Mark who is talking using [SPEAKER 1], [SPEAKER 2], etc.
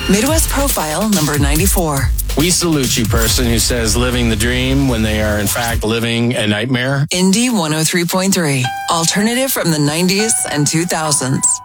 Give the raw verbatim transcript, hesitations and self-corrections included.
[SPEAKER 1] Midwest Profile number ninety-four.
[SPEAKER 2] We salute you, person who says living the dream when they are in fact living a nightmare.
[SPEAKER 1] Indy one oh three point three. Alternative from the nineties and two thousands.